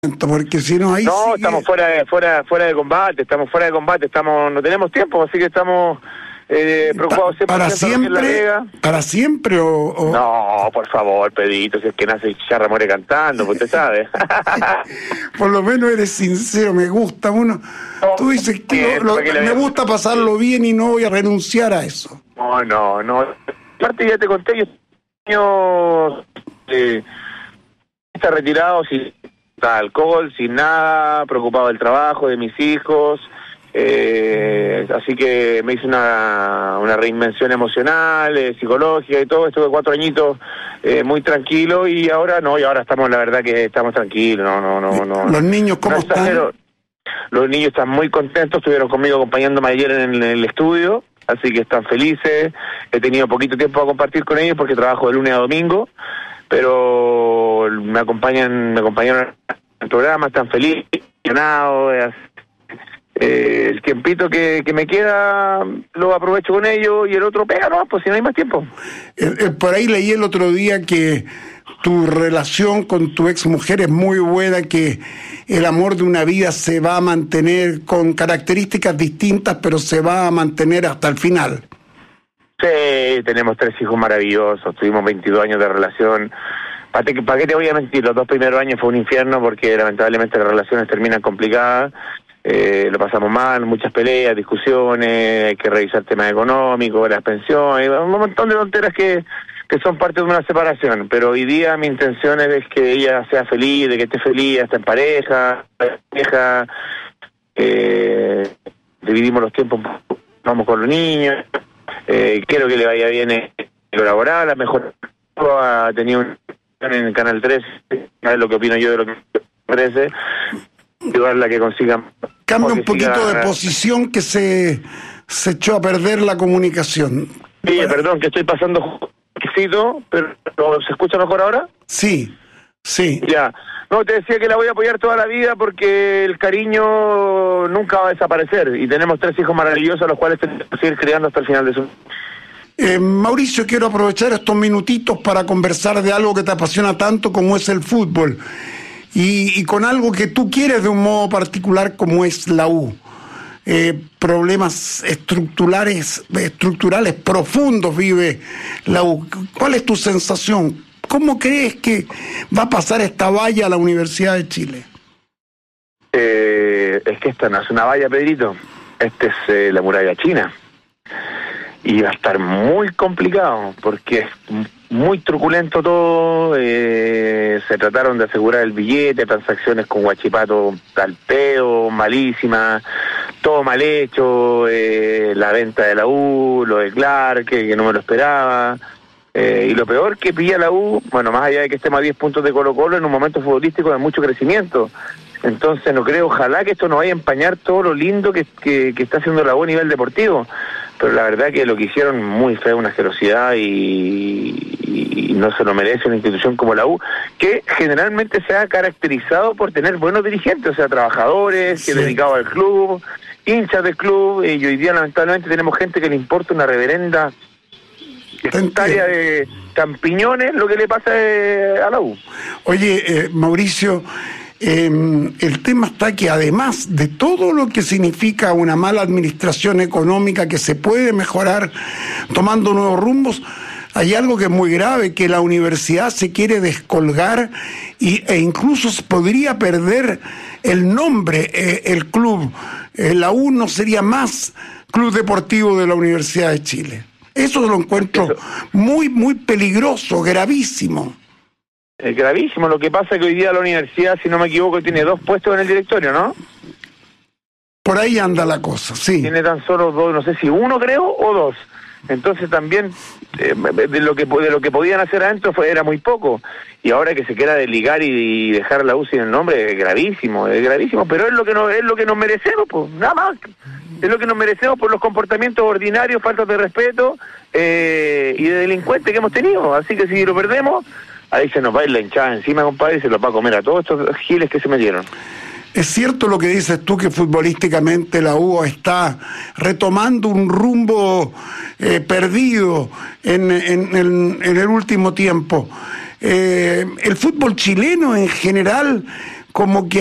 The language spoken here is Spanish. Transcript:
porque si no ahí No, sigue... estamos fuera de combate, no tenemos tiempo, así que estamos preocupados siempre. ¿Para siempre o...? No, por favor, Pedrito, si es que nace Chicharra muere cantando, pues usted sabe. Por lo menos eres sincero, me gusta uno. Tú dices que me gusta pasarlo bien y no voy a renunciar a eso. No. Aparte ya te conté, yo está retirado sin alcohol, sin nada, preocupado del trabajo, de mis hijos. Así que me hice una reinvención emocional, psicológica y todo. Estuve 4 añitos muy tranquilo y ahora estamos, la verdad que estamos tranquilos. No. ¿Los niños cómo están? Los niños están muy contentos, estuvieron conmigo acompañándome ayer en el estudio, así que están felices. He tenido poquito tiempo a compartir con ellos porque trabajo de lunes a domingo, pero me acompañaron en el programa, están felices, emocionados. El tiempito que me queda lo aprovecho con ellos y el otro pega, ¿no? Pues si no hay más tiempo. Por ahí leí el otro día que tu relación con tu ex mujer es muy buena, que el amor de una vida se va a mantener con características distintas, pero se va a mantener hasta el final. Sí, tenemos 3 hijos maravillosos, tuvimos 22 años de relación. ¿Para qué te voy a mentir? Los 2 primeros años fue un infierno porque lamentablemente las relaciones terminan complicadas. Lo pasamos mal, muchas peleas, discusiones, hay que revisar temas económicos, las pensiones, un montón de tonteras que son parte de una separación, pero hoy día mi intención es que ella sea feliz, de que esté feliz, esté en pareja, dividimos los tiempos, vamos con los niños, quiero que le vaya bien en lo laboral, a mejor ha tenido en el Canal 3, a ver lo que opino yo de lo que me parece, ayudarla a que consiga... Cambia un poquito de posición, que se echó a perder la comunicación. Sí, perdón, que estoy pasando pero ¿se escucha mejor ahora? Sí. Ya. No, te decía que la voy a apoyar toda la vida porque el cariño nunca va a desaparecer y tenemos 3 hijos maravillosos a los cuales tenemos que seguir criando hasta el final de su... Mauricio, quiero aprovechar estos minutitos para conversar de algo que te apasiona tanto como es el fútbol. Y con algo que tú quieres de un modo particular como es la U. Problemas estructurales profundos vive la U. ¿Cuál es tu sensación? ¿Cómo crees que va a pasar esta valla a la Universidad de Chile? Es que esta no es una valla, Pedrito. Esta es la muralla china. Y va a estar muy complicado porque es muy truculento todo. Se trataron de asegurar el billete, transacciones con Huachipato al peo, malísimas, todo mal hecho, la venta de la U, lo de Clark, que no me lo esperaba. Y lo peor que pilla la U, bueno, más allá de que estemos a 10 puntos de Colo-Colo, en un momento futbolístico de mucho crecimiento. Entonces no creo, ojalá que esto no vaya a empañar todo lo lindo que está haciendo la U a nivel deportivo. Pero la verdad que lo que hicieron muy feo, una asquerosidad y no se lo merece una institución como la U, que generalmente se ha caracterizado por tener buenos dirigentes, o sea, trabajadores, que dedicados al club, hinchas del club, y hoy día lamentablemente tenemos gente que le importa una reverenda hectárea de champiñones lo que le pasa a la U. Oye, Mauricio, el tema está que además de todo lo que significa una mala administración económica que se puede mejorar tomando nuevos rumbos, hay algo que es muy grave, que la universidad se quiere descolgar e incluso podría perder el nombre, el club. La U no sería más Club Deportivo de la Universidad de Chile. Eso lo encuentro muy, muy peligroso, gravísimo. Gravísimo. Lo que pasa es que hoy día la universidad, si no me equivoco, tiene 2 puestos en el directorio, ¿no? Por ahí anda la cosa, sí. Tiene tan solo 2, no sé si 1 creo o 2. Entonces también de lo que podían hacer adentro era muy poco. Y ahora que se quiera desligar y dejar la U sin el nombre es gravísimo, pero es lo que nos merecemos, pues, nada más. Es lo que nos merecemos por los comportamientos ordinarios, faltas de respeto y de delincuentes que hemos tenido. Así que si lo perdemos, ahí se nos va a ir la hinchada encima, compadre, y se los va a comer a todos estos giles que se metieron. ¿Es cierto lo que dices tú, que futbolísticamente la U está retomando un rumbo perdido en el último tiempo? El fútbol chileno en general como que